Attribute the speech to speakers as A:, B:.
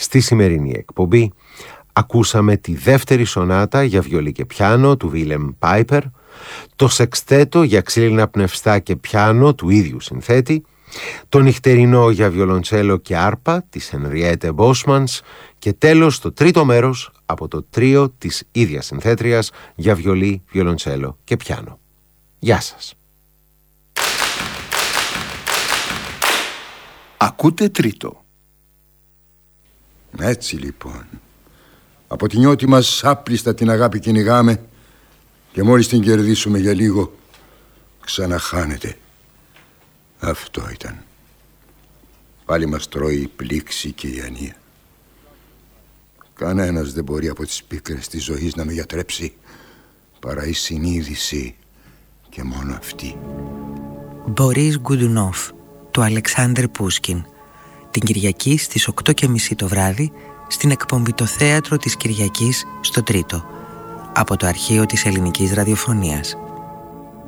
A: Στη σημερινή εκπομπή ακούσαμε τη δεύτερη σονάτα για βιολί και πιάνο του Βίλεμ Πάιπερ, το σεξτέτο για ξύλινα πνευστά και πιάνο του ίδιου συνθέτη, το νυχτερινό για βιολοντσέλο και άρπα της Henriette Bosmans και τέλος το τρίτο μέρος από το τρίο της ίδιας συνθέτριας για βιολί, βιολοντσέλο και πιάνο. Γεια σας.
B: Ακούτε τρίτο.
C: Έτσι λοιπόν, από την νιώτη μας άπλιστα την αγάπη κυνηγάμε και μόλις την κερδίσουμε για λίγο ξαναχάνεται. Αυτό ήταν. Πάλι μας τρώει η πλήξη και η ανία. Κανένας δεν μπορεί από τις πίκρες της ζωής να με γιατρέψει παρά η συνείδηση και μόνο αυτή.
D: Μπορίς Γκουντουνόφ του Αλεξάνδρ Πούσκιν, την Κυριακή στις 8:30 το βράδυ στην εκπομπή «Το Θέατρο της Κυριακής» στο Τρίτο, από το αρχείο της Ελληνικής Ραδιοφωνίας.